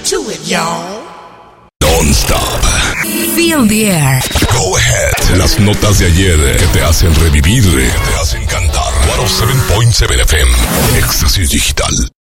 to it, y'all. Don't stop. Feel the air. Go ahead. Las notas de ayer que te hacen revivir, que te hacen cantar. 107.7 FM. Éxtasis Digital.